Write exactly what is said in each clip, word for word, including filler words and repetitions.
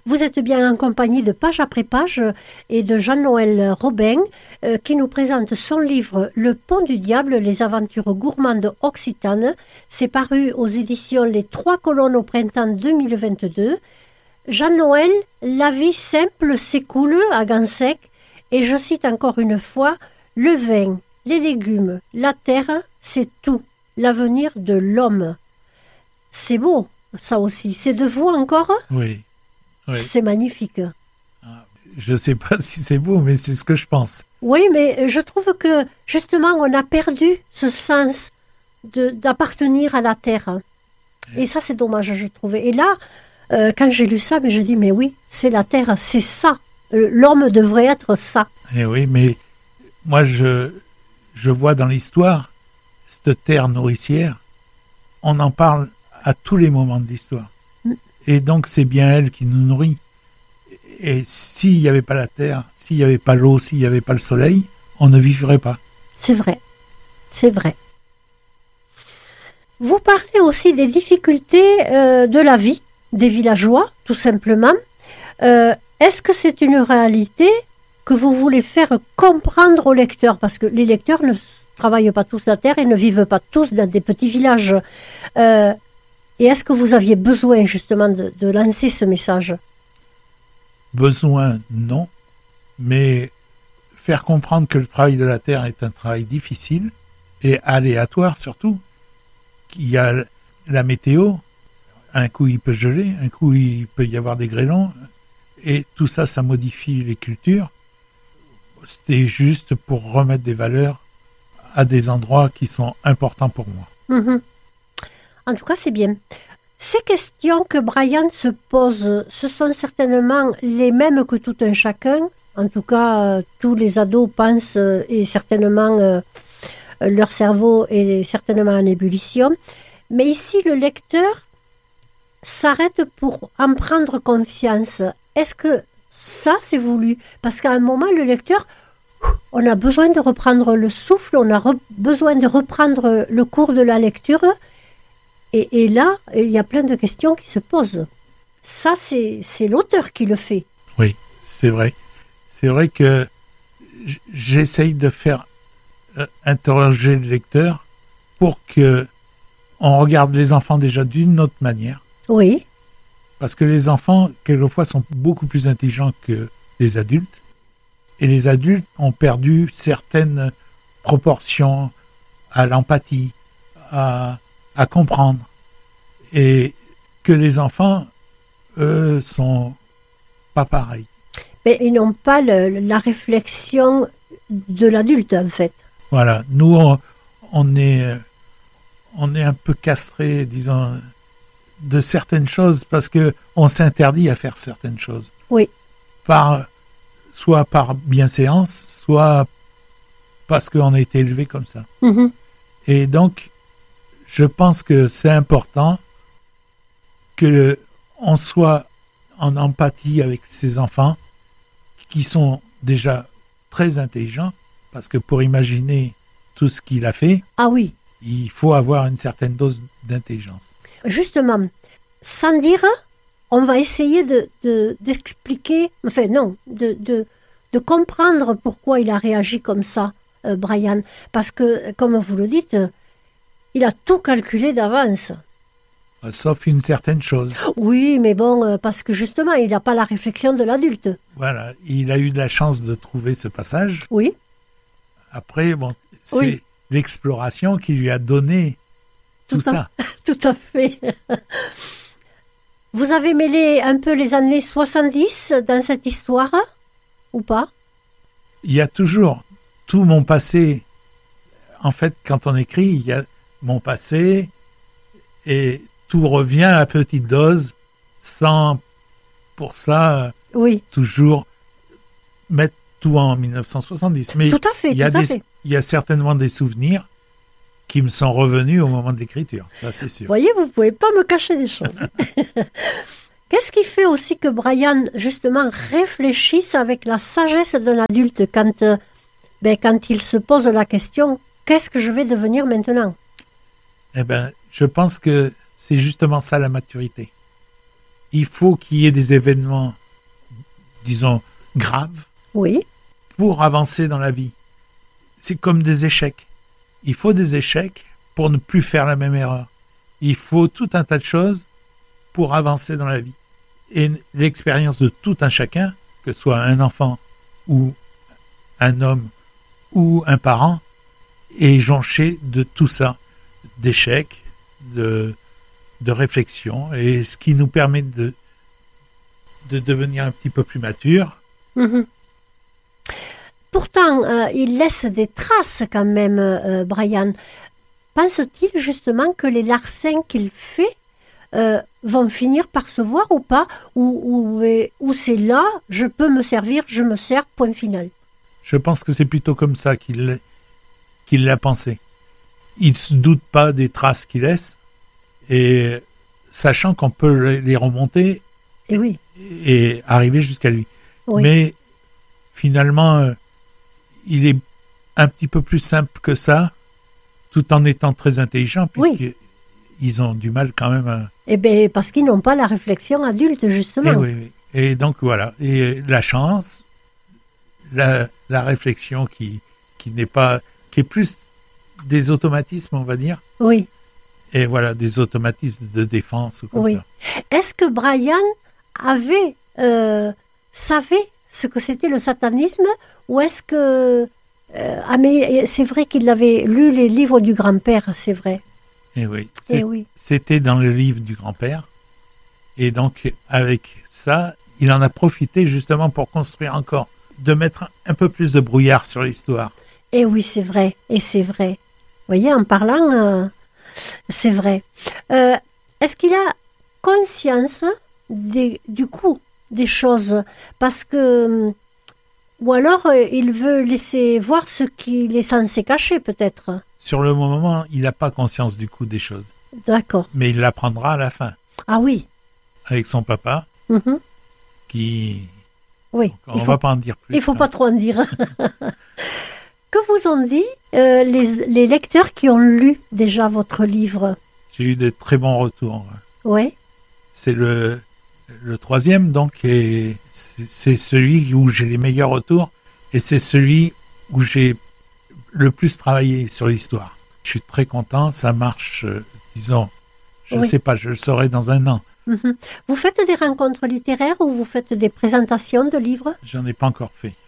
Vous êtes bien en compagnie de Page après Page et de Jean-Noël Robin euh, qui nous présente son livre Le Pont du Diable, les aventures gourmandes occitanes. C'est paru aux éditions Les Trois Colonnes au printemps deux mille vingt-deux. Jean-Noël, la vie simple s'écoule à gants secs et je cite encore une fois, le vin, les légumes, la terre, c'est tout, l'avenir de l'homme. C'est beau, ça aussi. C'est de vous encore ? Oui. Oui. C'est magnifique. Je ne sais pas si c'est beau, mais c'est ce que je pense. Oui, mais je trouve que justement, on a perdu ce sens de, d'appartenir à la terre. Et ça, c'est dommage, je trouve. Et là, euh, quand j'ai lu ça, mais je dis, mais oui, c'est la terre, c'est ça. L'homme devrait être ça. Et oui, mais moi, je, je vois dans l'histoire, cette terre nourricière, on en parle à tous les moments de l'histoire. Mm. Et donc, c'est bien elle qui nous nourrit. Et s'il n'y avait pas la terre, s'il n'y avait pas l'eau, s'il n'y avait pas le soleil, on ne vivrait pas. C'est vrai, c'est vrai. Vous parlez aussi des difficultés euh, de la vie, des villageois, tout simplement. Euh, est-ce que c'est une réalité que vous voulez faire comprendre aux lecteurs ? Parce que les lecteurs ne travaillent pas tous la terre et ne vivent pas tous dans des petits villages. Euh, et est-ce que vous aviez besoin justement de, de lancer ce message ? Besoin, non. Mais faire comprendre que le travail de la terre est un travail difficile et aléatoire surtout. Il y a la météo, un coup il peut geler, un coup il peut y avoir des grêlons. Et tout ça, ça modifie les cultures. C'était juste pour remettre des valeurs à des endroits qui sont importants pour moi. Mmh. En tout cas, c'est bien. Ces questions que Brian se pose, ce sont certainement les mêmes que tout un chacun. En tout cas, euh, tous les ados pensent euh, et certainement euh, leur cerveau est certainement en ébullition. Mais ici, le lecteur s'arrête pour en prendre confiance. Est-ce que ça, c'est voulu ? Parce qu'à un moment, le lecteur, on a besoin de reprendre le souffle, on a re- besoin de reprendre le cours de la lecture. Et, et là, il y a plein de questions qui se posent. Ça, c'est, c'est l'auteur qui le fait. Oui, c'est vrai. C'est vrai que j'essaye de faire euh, interroger le lecteur pour que on regarde les enfants déjà d'une autre manière. Oui. Parce que les enfants, quelquefois, sont beaucoup plus intelligents que les adultes. Et les adultes ont perdu certaines proportions à l'empathie, à, à comprendre. Et que les enfants, eux, sont pas pareils. Mais ils n'ont pas le, la réflexion de l'adulte, en fait. Voilà. Nous, on, on est, on est un peu castrés, disons, de certaines choses parce que on s'interdit à faire certaines choses. Oui. Par, soit par bienséance, soit parce qu'on a été élevé comme ça. Mm-hmm. Et donc, je pense que c'est important que le, on soit en empathie avec ces enfants qui sont déjà très intelligents, parce que pour imaginer tout ce qu'il a fait, ah oui, il faut avoir une certaine dose d'intelligence. Justement, sans dire, on va essayer de, de, d'expliquer, enfin non, de, de, de comprendre pourquoi il a réagi comme ça, euh, Brian. Parce que, comme vous le dites, il a tout calculé d'avance. Sauf une certaine chose. Oui, mais bon, parce que justement, il n'a pas la réflexion de l'adulte. Voilà, il a eu de la chance de trouver ce passage. Oui. Après, bon, c'est oui. l'exploration qui lui a donné tout, tout à, ça. Tout à fait. Vous avez mêlé un peu les années soixante-dix dans cette histoire, ou pas ? Il y a toujours tout mon passé. En fait, quand on écrit, il y a mon passé et tout revient à petite dose, sans, pour ça, oui. toujours mettre tout en dix-neuf cent soixante-dix. Mais tout à fait, il y a tout à des, fait. Il y a certainement des souvenirs qui me sont revenus au moment de l'écriture, ça c'est sûr. Vous voyez, vous ne pouvez pas me cacher des choses. Qu'est-ce qui fait aussi que Brian, justement, réfléchisse avec la sagesse d'un adulte quand, euh, ben, quand il se pose la question « Qu'est-ce que je vais devenir maintenant ?» Eh bien, je pense que c'est justement ça la maturité. Il faut qu'il y ait des événements disons, graves Oui. pour avancer dans la vie. C'est comme des échecs. Il faut des échecs pour ne plus faire la même erreur. Il faut tout un tas de choses pour avancer dans la vie. Et l'expérience de tout un chacun, que ce soit un enfant ou un homme ou un parent, est jonché de tout ça, d'échecs, de, de réflexion, et ce qui nous permet de, de devenir un petit peu plus mature. Mm-hmm. Pourtant, euh, il laisse des traces quand même, euh, Brian. Pense-t-il justement que les larcins qu'il fait euh, vont finir par se voir ou pas, ou, ou, ou c'est là, je peux me servir, je me sers, point final. Je pense que c'est plutôt comme ça qu'il, qu'il l'a pensé. Il ne se doute pas des traces qu'il laisse, et sachant qu'on peut les remonter et, oui. et arriver jusqu'à lui. Oui. Mais finalement, euh, il est un petit peu plus simple que ça, tout en étant très intelligent, puisqu'ils oui. ont du mal quand même à... Eh bien, parce qu'ils n'ont pas la réflexion adulte, justement. Et, oui, oui. Et donc, voilà. Et la chance, la, la réflexion qui, qui n'est pas... qui est plus des automatismes, on va dire. Oui. Et voilà, des automatismes de défense ou comme oui. ça. Est-ce que Brian avait... Euh, savait ce que c'était le satanisme, ou est-ce que... Euh, ah mais c'est vrai qu'il avait lu les livres du grand-père, c'est vrai. Et oui, et oui. C'était dans le livre du grand-père. Et donc, avec ça, il en a profité justement pour construire encore, de mettre un peu plus de brouillard sur l'histoire. Et oui, c'est vrai, et c'est vrai. Vous voyez, en parlant, euh, c'est vrai. Euh, est-ce qu'il a conscience des, du coup des choses? Parce que... Ou alors, euh, il veut laisser voir ce qu'il est censé cacher, peut-être. Sur le moment, il n'a pas conscience du coup des choses. D'accord. Mais il l'apprendra à la fin. Ah oui. Avec son papa, mm-hmm. qui... Oui. Donc, on ne va pas en dire plus. Il ne faut hein. pas trop en dire. Que vous ont dit euh, les, les lecteurs qui ont lu déjà votre livre? J'ai eu de très bons retours. Oui. C'est le... Le troisième, donc, est, c'est celui où j'ai les meilleurs retours et c'est celui où j'ai le plus travaillé sur l'histoire. Je suis très content, ça marche, euh, disons, je ne oui. sais pas, je le saurai dans un an. Mm-hmm. Vous faites des rencontres littéraires ou vous faites des présentations de livres? J'en ai pas encore fait.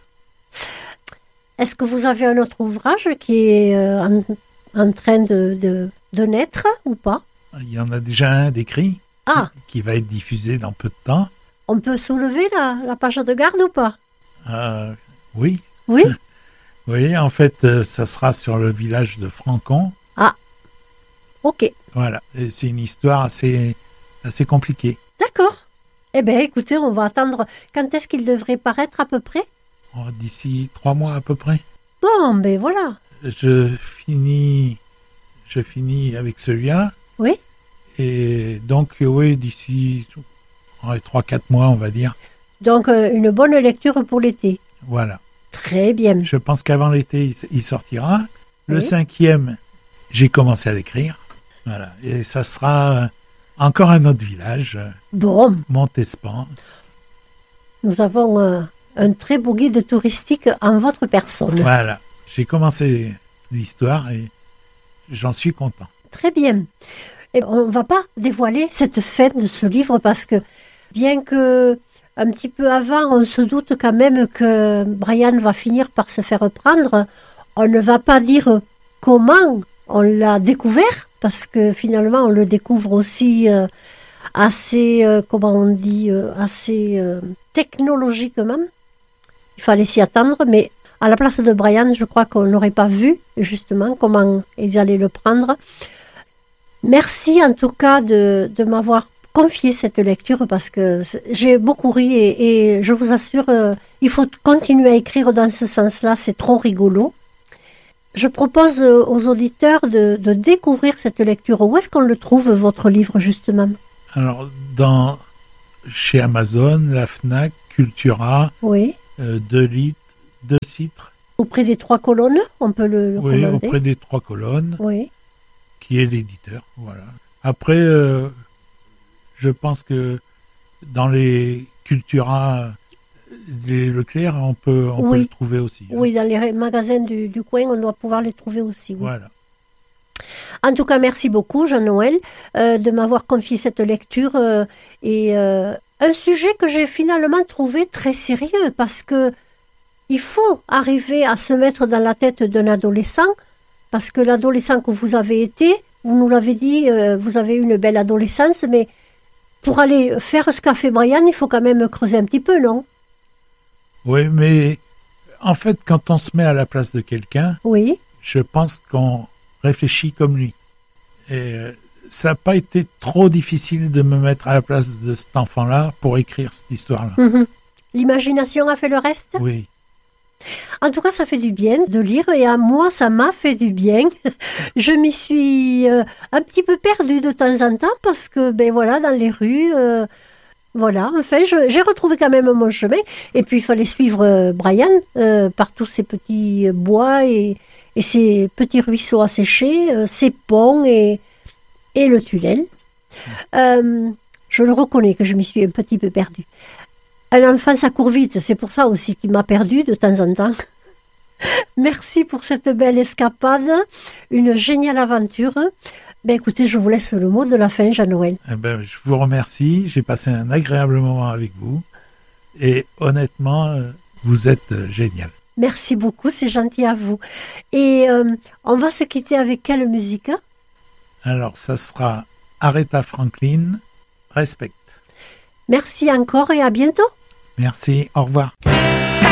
Est-ce que vous avez un autre ouvrage qui est euh, en, en train de, de, de naître ou pas? Il y en a déjà un d'écrit. Ah. Qui va être diffusé dans peu de temps. On peut soulever la, la page de garde ou pas? euh, Oui. Oui. Oui, en fait, euh, ça sera sur le village de Francon. Ah, ok. Voilà, et c'est une histoire assez, assez compliquée. D'accord. Eh bien, écoutez, on va attendre. Quand est-ce qu'il devrait paraître à peu près? Oh, d'ici trois mois à peu près. Bon, ben voilà. Je finis, je finis avec celui-là. Oui. Et donc, oui, d'ici trois quatre mois, on va dire. Donc, euh, une bonne lecture pour l'été. Voilà. Très bien. Je pense qu'avant l'été, il, il sortira. Le oui. cinquième, j'ai commencé à l'écrire. Voilà. Et ça sera encore un autre village. Bon. Montespan. Nous avons euh, un très beau guide touristique en votre personne. Voilà. J'ai commencé l'histoire et j'en suis content. Très bien. Et on ne va pas dévoiler cette fin de ce livre parce que, bien que un petit peu avant, on se doute quand même que Brian va finir par se faire prendre, on ne va pas dire comment on l'a découvert, parce que finalement, on le découvre aussi euh, assez, euh, comment on dit, euh, assez euh, technologiquement. Il fallait s'y attendre, mais à la place de Brian, je crois qu'on n'aurait pas vu, justement, comment ils allaient le prendre. Merci en tout cas de, de m'avoir confié cette lecture parce que j'ai beaucoup ri et, et je vous assure, euh, il faut continuer à écrire dans ce sens-là, c'est trop rigolo. Je propose aux auditeurs de, de découvrir cette lecture. Où est-ce qu'on le trouve, votre livre, justement? Alors, dans, chez Amazon, la Fnac, Cultura, oui. euh, deux litres, deux citres. Auprès des trois colonnes, on peut le, le oui, commander. Auprès des trois colonnes. Oui. Qui est l'éditeur, voilà. Après, euh, je pense que dans les Cultura, les Leclerc, on peut, on Oui. peut le trouver aussi. hein. Oui, dans les magasins du, du coin, on doit pouvoir les trouver aussi. Oui. Voilà. En tout cas, merci beaucoup, Jean-Noël, euh, de m'avoir confié cette lecture euh, et euh, un sujet que j'ai finalement trouvé très sérieux parce que il faut arriver à se mettre dans la tête d'un adolescent parce que l'adolescent que vous avez été, vous nous l'avez dit, euh, vous avez eu une belle adolescence, mais pour aller faire ce qu'a fait Brian, il faut quand même creuser un petit peu, non? Oui, mais en fait, quand on se met à la place de quelqu'un, Oui. je pense qu'on réfléchit comme lui. Et euh, ça n'a pas été trop difficile de me mettre à la place de cet enfant-là pour écrire cette histoire-là. Mhm. L'imagination a fait le reste? Oui. En tout cas, ça fait du bien de lire et à moi, ça m'a fait du bien. Je m'y suis euh, un petit peu perdue de temps en temps parce que, ben voilà, dans les rues, euh, voilà, enfin, je- j'ai retrouvé quand même mon chemin. Et puis, il fallait suivre euh, Brian euh, par tous ces petits bois et, et ces petits ruisseaux asséchés, euh, ces ponts et, et le tunnel. Euh, je le reconnais que je m'y suis un petit peu perdue. Un enfant, ça court vite, c'est pour ça aussi qu'il m'a perdue de temps en temps. Merci pour cette belle escapade, une géniale aventure. Ben écoutez, je vous laisse le mot de la fin, Jean-Noël. Eh ben, je vous remercie. J'ai passé un agréable moment avec vous. Et honnêtement, euh, vous êtes euh, génial. Merci beaucoup, c'est gentil à vous. Et euh, on va se quitter avec quelle musique? Alors, ça sera Aretha Franklin, Respect. Merci encore et à bientôt. Merci, au revoir.